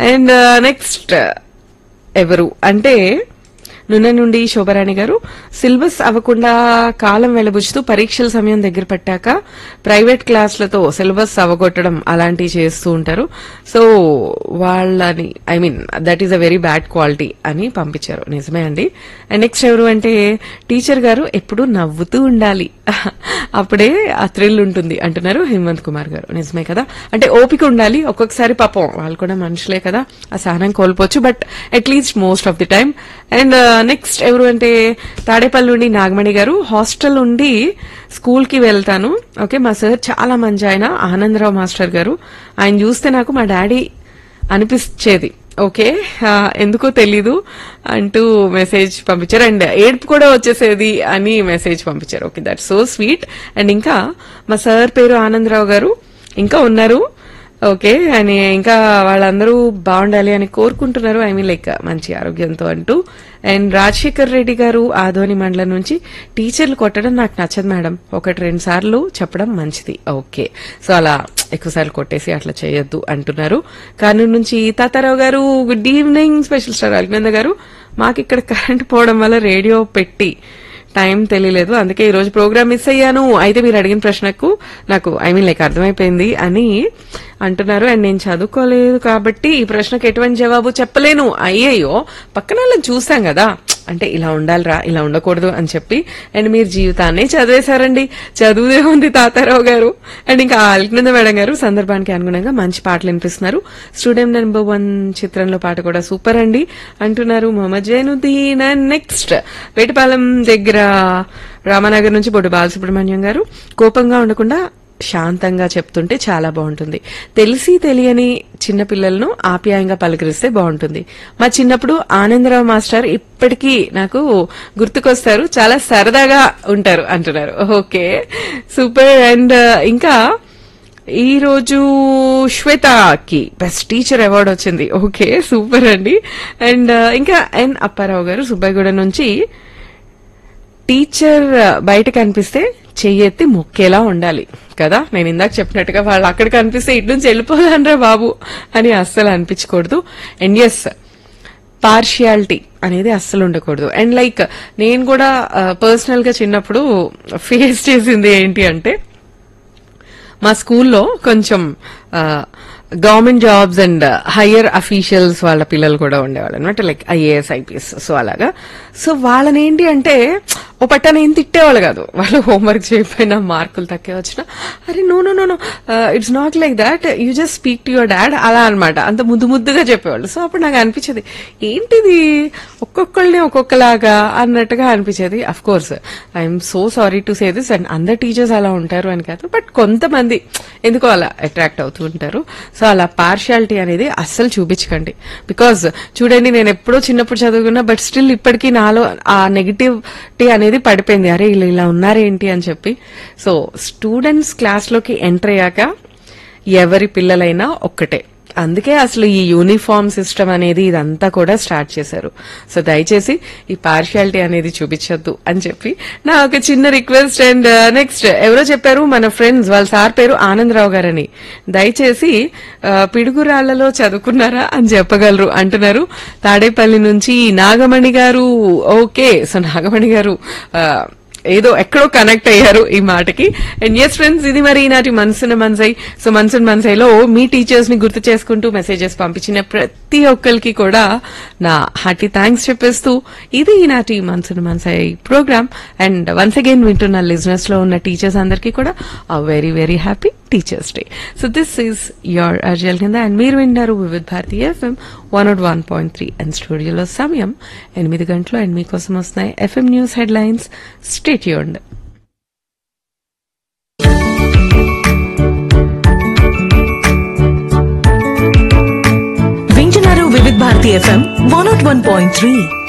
And next ఎవరు అంటే నున్న నుండి శోభరాణి గారు, సిలబస్ అవ్వకుండా కాలం వెలబుచ్చుతూ పరీక్షల సమయం దగ్గర పట్టాక ప్రైవేట్ క్లాసులతో సిలబస్ అవగొట్టడం అలాంటివి చేస్తూ ఉంటారు. సో వాళ్ళని that is a very bad quality అని పంపించారు. నిజమే అండి. అండ్ నెక్స్ట్ ఎవరు అంటే టీచర్ గారు ఎప్పుడూ నవ్వుతూ ఉండాలి, అప్పుడే ఆ థ్రిల్ ఉంటుంది అంటున్నారు హేమంత్ కుమార్ గారు. నిజమే కదా, అంటే ఓపిక ఉండాలి. ఒక్కొక్కసారి పాపం వాళ్ళు కూడా మనుషులే కదా, ఆ సహనం కోల్పోవచ్చు, but at least most of the time. And next ఎవరు అంటే తాడేపల్లి నుండి నాగమణి గారు, హాస్టల్ నుండి స్కూల్ కి వెళ్తాను. ఓకే, మా సార్ చాలా మంచి ఆయన, ఆనందరావు మాస్టర్ గారు. ఆయన చూస్తే నాకు మా డాడీ అనిపించేది. ఓకే, ఎందుకో తెలీదు అంటూ మెసేజ్ పంపించారు. అండ్ ఏడుపు కూడా వచ్చేసేది అని మెసేజ్ పంపించారు. Okay, that's so sweet. And ఇంకా మా సార్ పేరు ఆనందరావు గారు ఇంకా ఉన్నారు. ఓకే, అని ఇంకా వాళ్ళందరూ బాగుండాలి అని కోరుకుంటున్నారు. లైక్ మంచి ఆరోగ్యంతో అంటూ. అండ్ రాజశేఖర్ రెడ్డి గారు ఆదోని మండలం నుంచి, టీచర్లు కొట్టడం నాకు నచ్చదు మేడం, 1-2 సార్లు చెప్పడం మంచిది. ఓకే, సో అలా ఎక్కువసార్లు కొట్టేసి అట్లా చేయొద్దు అంటున్నారు. కర్నూలు నుంచి తాతారావు గారు, good evening special star Alaknanda గారు. మాకు ఇక్కడ కరెంట్ పోవడం వల్ల రేడియో పెట్టి టైం తెలియలేదు, అందుకే ఈ రోజు ప్రోగ్రామ్ మిస్ అయ్యాను. అయితే మీరు అడిగిన ప్రశ్నకు నాకు లైక్ అర్థమైపోయింది అని అంటున్నారు. అండ్ నేను చదువుకోలేదు కాబట్టి ఈ ప్రశ్నకు ఎటువంటి జవాబు చెప్పలేను. అయ్యయ్యో, పక్కన వాళ్ళని చూసాం కదా, అంటే ఇలా ఉండాలిరా, ఇలా ఉండకూడదు అని చెప్పి. అండ్ మీరు జీవితాన్ని చదివేశారండి, చదువుదే ఉంది తాతారావు గారు. అండ్ ఇంకా అల్కనంద మేడం గారు సందర్భానికి అనుగుణంగా మంచి పాటలు వినిపిస్తున్నారు. స్టూడెంట్ నెంబర్ 1 చిత్రంలో పాట కూడా సూపర్ అండి అంటున్నారు మొహమ్మద్ జైనుద్దీన్. అండ్ నెక్స్ట్ వేటపాలెం దగ్గర రామానగర్ నుంచి బొడ్డు బాలసుబ్రహ్మణ్యం గారు, కోపంగా ఉండకుండా శాంతంగా చెప్తుంటే చాలా బాగుంటుంది. తెలిసి తెలియని చిన్న పిల్లలను ఆప్యాయంగా పలకరిస్తే బాగుంటుంది. మా చిన్నప్పుడు ఆనందరావు మాస్టర్ ఇప్పటికీ నాకు గుర్తుకొస్తారు, చాలా సరదాగా ఉంటారు అంటున్నారు. Okay, super. అండ్ ఇంకా ఈ రోజు శ్వేతకి బెస్ట్ టీచర్ అవార్డు వచ్చింది. ఓకే, సూపర్ అండి. అండ్ ఇంకా ఎన్ అప్పారావు గారు సుబ్బయ్యగూడ నుంచి, టీచర్ బయట కనిపిస్తే చెయ్యెత్తి మొక్కేలా ఉండాలి కదా. నేను ఇందాక చెప్పినట్టుగా వాళ్ళు అక్కడ కనిపిస్తే ఇటు నుంచి వెళ్ళిపోదానరా బాబు అని అస్సలు అనిపించకూడదు. అండ్ ఎస్, పార్షియాలిటీ అనేది అస్సలు ఉండకూడదు. అండ్ లైక్ నేను కూడా పర్సనల్ గా చిన్నప్పుడు ఫేస్ చేసింది ఏంటి అంటే, మా స్కూల్లో కొంచెం government jobs and higher officials వాళ్ళ పిల్లలు కూడా ఉండేవాళ్ళు అనమాట, లైక్ ఐఏఎస్ ఐపీఎస్. సో అలాగా, సో వాళ్ళని ఏంటి అంటే ఓ పట్టాన ఏం తిట్టేవాళ్ళు కాదు. వాళ్ళు హోంవర్క్ చేయకపోయినా, మార్కులు తక్కువ వచ్చినా, అరే no no no no it's not like that, you just speak to your dad అలా అనమాట. అంత ముద్దుగా చెప్పేవాళ్ళు. సో అప్పుడు నాకు అనిపించేది, ఏంటిది ఒక్కొక్కళ్ళని ఒక్కొక్కలాగా అన్నట్టుగా అనిపించేది. Of course I'm so sorry to say this, and అందరు టీచర్స్ అలా ఉంటారు అని కాదు, బట్ కొంతమంది ఎందుకో అలా అట్రాక్ట్ అవుతూ ఉంటారు. సో అలా పార్షియాలిటీ అనేది అస్సలు చూపించకండి. బికాజ్ చూడండి, నేను ఎప్పుడో చిన్నప్పుడు చదువుకున్నా, బట్ స్టిల్ ఇప్పటికీ నాలో ఆ నెగిటివిటీ అనేది పడిపోయింది. అరే ఇలా ఇలా ఉన్నారేంటి అని చెప్పి. సో స్టూడెంట్స్ క్లాస్ లోకి ఎంటర్ అయ్యాక ఎవరి పిల్లలైనా ఒక్కటే. అందుకే అసలు ఈ యూనిఫామ్ సిస్టమ్ అనేది ఇదంతా కూడా స్టార్ట్ చేశారు. సో దయచేసి ఈ పార్షియాలిటీ అనేది చూపించొద్దు అని చెప్పి నా ఒక చిన్న రిక్వెస్ట్. అండ్ నెక్స్ట్ ఎవరో చెప్పారు, మన ఫ్రెండ్స్ వాళ్ళ సార్ పేరు ఆనందరావు గారని, దయచేసి పిడుగురాళ్లలో చదువుకున్నారా అని చెప్పగలరు అంటున్నారు తాడేపల్లి నుంచి నాగమణి గారు. ఓకే, సో నాగమణి గారు ఏదో ఎక్కడో కనెక్ట్ అయ్యారు ఈ మాటకి. అండ్ ఎస్ ఫ్రెండ్స్, ఇది మరి ఈనాటి మనసున మనసై. సో మనసున మనసైలో మీ టీచర్స్ ని గుర్తు చేసుకుంటూ మెసేజెస్ పంపించిన ప్రతి ఒక్కరికి కూడా నా హార్టీ థ్యాంక్స్ చెప్పేస్తూ ఇది ఈనాటి మనసున మనసై ప్రోగ్రామ్. అండ్ వన్స్ అగైన్ వింటున్న లిజనర్స్ లో ఉన్న టీచర్స్ అందరికీ కూడా a very very happy Teachers Day. So this is your Arjal Kinda and మీరు విన్నారు వివిధ భారతి FM 101.3 అండ్ స్టూడియోలో సమయం 8 గంటలు. అండ్ మీకోసం వస్తున్నాయి FM news headlines. Stay tuned. వింటున్నారు వివిధ భారతి FM 101.3.